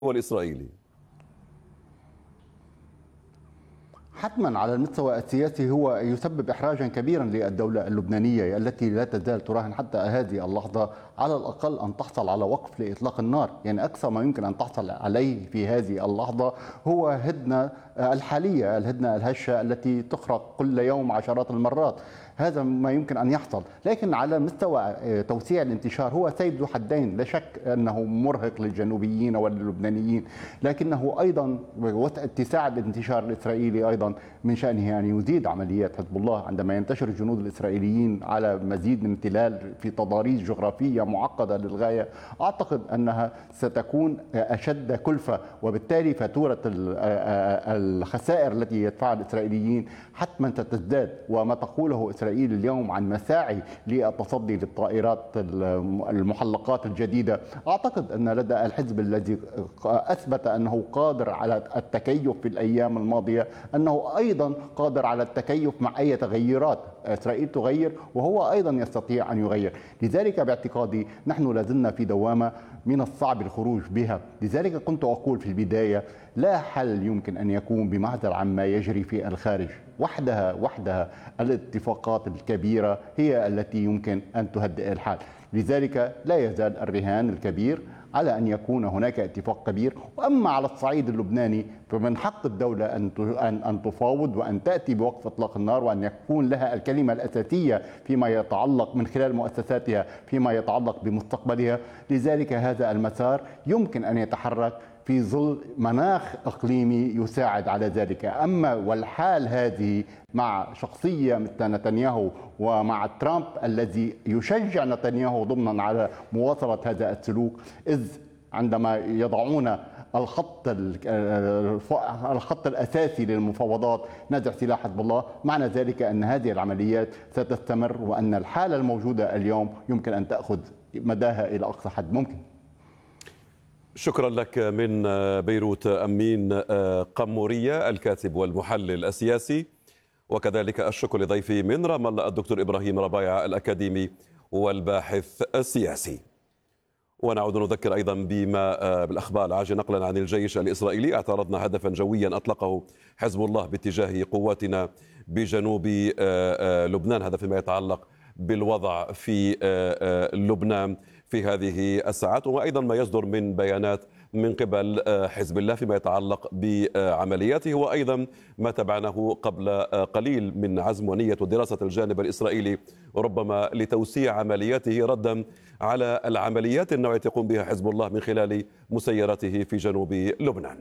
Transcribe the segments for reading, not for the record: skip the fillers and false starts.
والإسرائيلي؟ حتما على المستوى السياسي هو يسبب إحراجا كبيرا للدولة اللبنانية التي لا تزال تراهن حتى هذه اللحظة على الأقل أن تحصل على وقف لإطلاق النار. يعني أقصى ما يمكن أن تحصل عليه في هذه اللحظة هو هدنة الحالية، الهدنة الهشة التي تخرق كل يوم عشرات المرات. هذا ما يمكن أن يحصل، لكن على مستوى توسيع الانتشار هو سيف ذو حدين. لا شك أنه مرهق للجنوبيين واللبنانيين، لكنه أيضا اتساع الانتشار الإسرائيلي أيضا من شأنه أن يزيد عمليات حزب الله. عندما ينتشر الجنود الإسرائيليين على مزيد من التلال في تضاريس جغرافية معقدة للغاية، أعتقد أنها ستكون أشد كلفة، وبالتالي فاتورة الخسائر التي يدفعها الإسرائيليين حتما ستزداد. وما تقوله إسرائيل اليوم عن مساعي للتصدي للطائرات المحلقات الجديدة، أعتقد أن لدى الحزب الذي أثبت أنه قادر على التكيف في الأيام الماضية أنه أيضا قادر على التكيف مع أي تغيرات. إسرائيل تغير وهو أيضا يستطيع أن يغير. لذلك باعتقادي نحن لازلنا في دوامة من الصعب الخروج بها. لذلك كنت أقول في البداية لا حل يمكن أن يكون بمعزل عما يجري في الخارج. وحدها الاتفاقات الكبيرة هي التي يمكن أن تهدئ الحال. لذلك لا يزال الرهان الكبير على أن يكون هناك اتفاق كبير. وأما على الصعيد اللبناني فمن حق الدولة أن تفاوض وأن تأتي بوقف إطلاق النار، وأن يكون لها الكلمة الأساسية فيما يتعلق من خلال مؤسساتها فيما يتعلق بمستقبلها. لذلك هذا المسار يمكن أن يتحرك في ظل مناخ إقليمي يساعد على ذلك. أما والحال هذه مع شخصية مثل نتنياهو ومع ترامب الذي يشجع نتنياهو ضمنا على مواصلة هذا السلوك، إذ عندما يضعون الخط الأساسي للمفاوضات نزع سلاح حزب الله، معنى ذلك أن هذه العمليات ستستمر، وأن الحالة الموجودة اليوم يمكن أن تأخذ مداها إلى أقصى حد ممكن. شكرا لك من بيروت أمين قمورية الكاتب والمحلل السياسي، وكذلك الشكر لضيفي من رام الله الدكتور إبراهيم ربايع الأكاديمي والباحث السياسي. ونعود نذكر أيضا بالأخبار العاجلة نقلا عن الجيش الإسرائيلي. اعترضنا هدفا جويا أطلقه حزب الله باتجاه قواتنا بجنوب لبنان، هذا فيما يتعلق بالوضع في لبنان في هذه الساعات، وأيضا ما يصدر من بيانات من قبل حزب الله فيما يتعلق بعملياته، وأيضا ما تبعناه قبل قليل من عزم ونية ودراسة الجانب الإسرائيلي ربما لتوسيع عملياته ردا على العمليات النوعية يقوم بها حزب الله من خلال مسيرته في جنوب لبنان.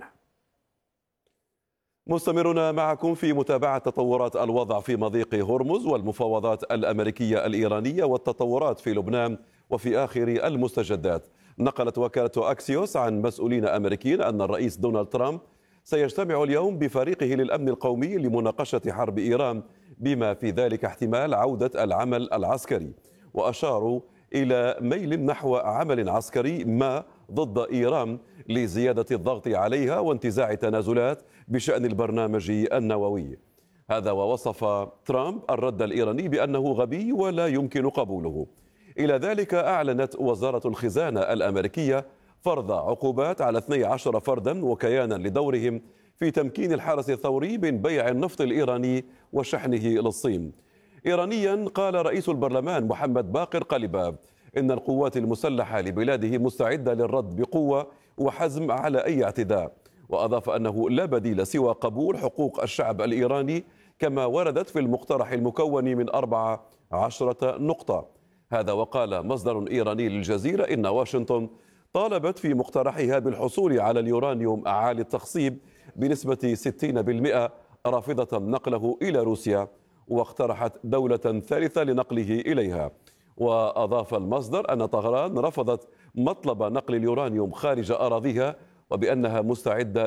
مستمرون معكم في متابعة تطورات الوضع في مضيق هرمز والمفاوضات الأمريكية الإيرانية والتطورات في لبنان وفي آخر المستجدات. نقلت وكالة أكسيوس عن مسؤولين أمريكيين أن الرئيس دونالد ترامب سيجتمع اليوم بفريقه للأمن القومي لمناقشة حرب إيران، بما في ذلك احتمال عودة العمل العسكري، وأشاروا إلى ميل نحو عمل عسكري ما ضد إيران لزيادة الضغط عليها وانتزاع تنازلات بشأن البرنامج النووي. هذا ووصف ترامب الرد الإيراني بأنه غبي ولا يمكن قبوله. إلى ذلك أعلنت وزارة الخزانة الأمريكية فرض عقوبات على 12 فردا وكيانا لدورهم في تمكين الحرس الثوري من بيع النفط الإيراني وشحنه للصين. إيرانيا قال رئيس البرلمان محمد باقر قلباف إن القوات المسلحة لبلاده مستعدة للرد بقوة وحزم على أي اعتداء، وأضاف أنه لا بديل سوى قبول حقوق الشعب الإيراني كما وردت في المقترح المكون من 14 نقطة. هذا وقال مصدر إيراني للجزيرة إن واشنطن طالبت في مقترحها بالحصول على اليورانيوم عالي التخصيب بنسبة 60% رافضة نقله إلى روسيا، واقترحت دولة ثالثة لنقله إليها. وأضاف المصدر أن طهران رفضت مطلب نقل اليورانيوم خارج أراضيها، وبأنها مستعدة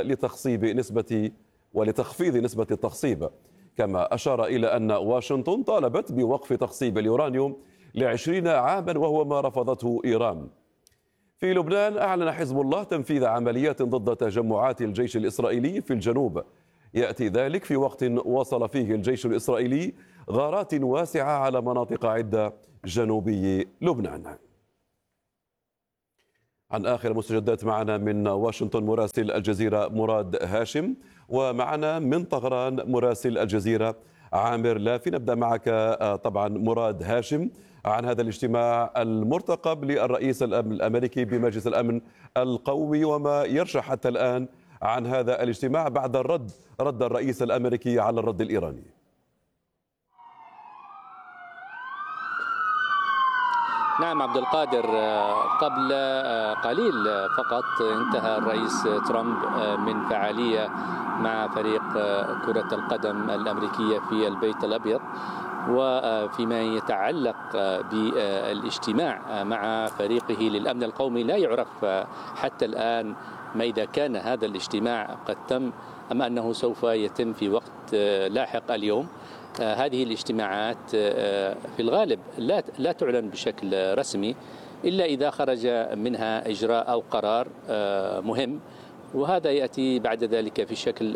ولتخفيض نسبة التخصيب. كما أشار إلى أن واشنطن طالبت بوقف تخصيب اليورانيوم ل20 عاما، وهو ما رفضته إيران. في لبنان أعلن حزب الله تنفيذ عمليات ضد تجمعات الجيش الإسرائيلي في الجنوب. يأتي ذلك في وقت وصل فيه الجيش الإسرائيلي غارات واسعة على مناطق عدة جنوبي لبنان. عن آخر المستجدات معنا من واشنطن مراسل الجزيرة مراد هاشم، ومعنا من طهران مراسل الجزيرة عامر لافي. نبدأ معك طبعا مراد هاشم عن هذا الاجتماع المرتقب للرئيس الأمريكي بمجلس الأمن القومي، وما يرشح حتى الآن عن هذا الاجتماع بعد رد الرئيس الأمريكي على الرد الإيراني. نعم عبد القادر، قبل قليل فقط انتهى الرئيس ترامب من فعالية مع فريق كرة القدم الأمريكية في البيت الأبيض، وفيما يتعلق بالاجتماع مع فريقه للأمن القومي لا يعرف حتى الآن ما إذا كان هذا الاجتماع قد تم أم أنه سوف يتم في وقت لاحق اليوم. هذه الاجتماعات في الغالب لا تعلن بشكل رسمي إلا إذا خرج منها إجراء أو قرار مهم، وهذا يأتي بعد ذلك في شكل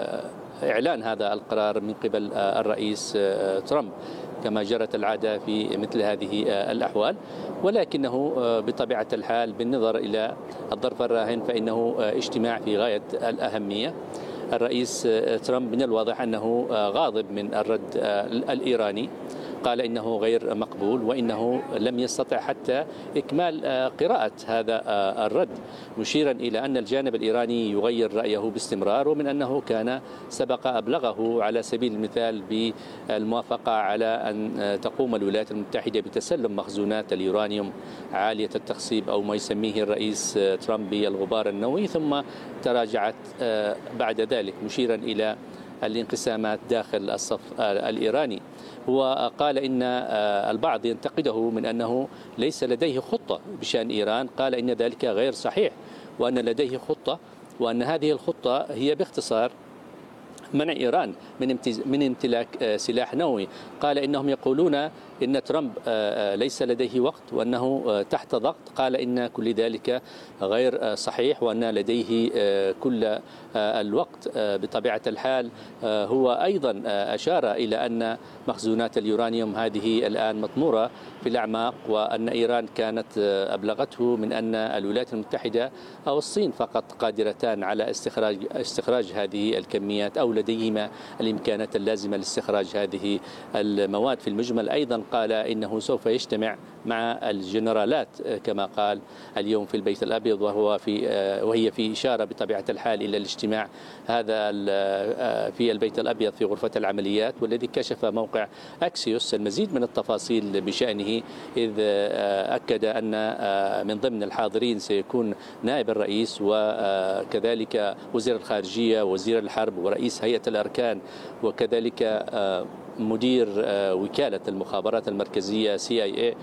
إعلان هذا القرار من قبل الرئيس ترامب كما جرت العادة في مثل هذه الأحوال. ولكنه بطبيعة الحال بالنظر إلى الظرف الراهن فإنه اجتماع في غاية الأهمية. الرئيس ترامب من الواضح أنه غاضب من الرد الإيراني، قال إنه غير مقبول وإنه لم يستطع حتى إكمال قراءة هذا الرد، مشيرا إلى أن الجانب الإيراني يغير رأيه باستمرار، ومن أنه كان سبق أبلغه على سبيل المثال بالموافقة على أن تقوم الولايات المتحدة بتسلم مخزونات اليورانيوم عالية التخصيب أو ما يسميه الرئيس ترامب بالغبار النووي، ثم تراجعت بعد ذلك مشيرا إلى الانقسامات داخل الصف الإيراني. هو قال إن البعض ينتقده من أنه ليس لديه خطة بشأن إيران، قال إن ذلك غير صحيح وأن لديه خطة، وأن هذه الخطة هي باختصار منع إيران من امتلاك سلاح نووي. قال إنهم يقولون إن ترامب ليس لديه وقت وأنه تحت ضغط، قال إن كل ذلك غير صحيح وأن لديه كل الوقت. بطبيعة الحال هو أيضا أشار إلى أن مخزونات اليورانيوم هذه الآن مطمورة في الأعماق، وأن إيران كانت أبلغته من أن الولايات المتحدة أو الصين فقط قادرتان على استخراج هذه الكميات أو لديهما الإمكانات اللازمة لاستخراج هذه المواد. في المجمل أيضا قال إنه سوف يجتمع مع الجنرالات كما قال اليوم في البيت الأبيض، وهي في إشارة بطبيعة الحال إلى الاجتماع هذا في البيت الأبيض في غرفة العمليات، والذي كشف موقع أكسيوس المزيد من التفاصيل بشأنه، إذ أكد أن من ضمن الحاضرين سيكون نائب الرئيس وكذلك وزير الخارجية ووزير الحرب ورئيس هيئة الأركان وكذلك مدير وكالة المخابرات المركزية CIA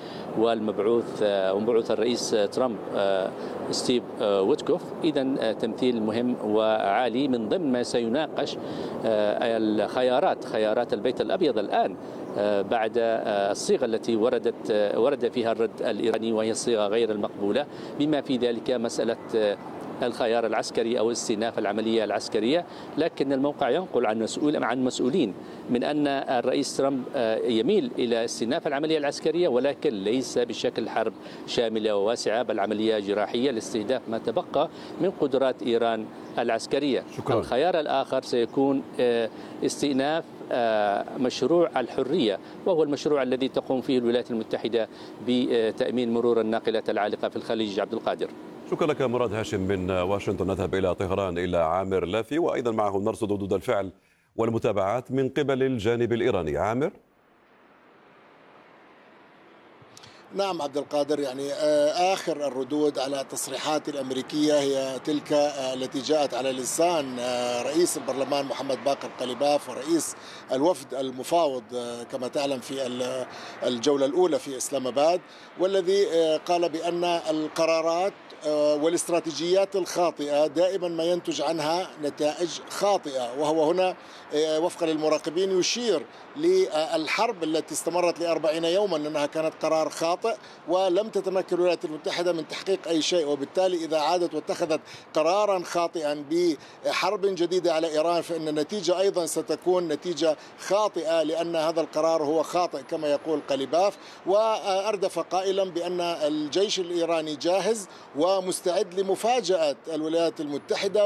ومبعوث الرئيس ترامب ستيف ويتكوف. إذن تمثيل مهم وعالي من ضمن ما سيناقش خيارات البيت الأبيض الآن بعد الصيغة التي ورد فيها الرد الإيراني، وهي الصيغة غير المقبولة، بما في ذلك مسألة الخيار العسكري أو استئناف العملية العسكرية. لكن الموقع ينقل عن مسؤولين من أن الرئيس ترامب يميل إلى استئناف العملية العسكرية، ولكن ليس بشكل حرب شاملة وواسعة، بل عملية جراحية لاستهداف ما تبقى من قدرات إيران العسكرية. شكرا. الخيار الآخر سيكون استئناف مشروع الحرية، وهو المشروع الذي تقوم فيه الولايات المتحدة بتأمين مرور الناقلات العالقة في الخليج. عبد القادر، شكرا لك مراد هاشم من واشنطن. نذهب إلى طهران إلى عامر لافي، وأيضا معه نرصد ردود الفعل والمتابعات من قبل الجانب الإيراني. عامر. نعم عبد القادر، يعني آخر الردود على التصريحات الأمريكية هي تلك التي جاءت على لسان رئيس البرلمان محمد باقر قليباف ورئيس الوفد المفاوض كما تعلم في الجولة الأولى في إسلام آباد، والذي قال بأن القرارات والاستراتيجيات الخاطئة دائما ما ينتج عنها نتائج خاطئة. وهو هنا وفقا للمراقبين يشير للحرب التي استمرت ل40 يوما أنها كانت قرار خاطئ، خاطئ، ولم تتمكن الولايات المتحدة من تحقيق أي شيء. وبالتالي إذا عادت واتخذت قرارا خاطئا بحرب جديدة على إيران فإن النتيجة أيضا ستكون نتيجة خاطئة، لأن هذا القرار هو خاطئ كما يقول قليباف. وأردف قائلا بأن الجيش الإيراني جاهز ومستعد لمفاجأة الولايات المتحدة.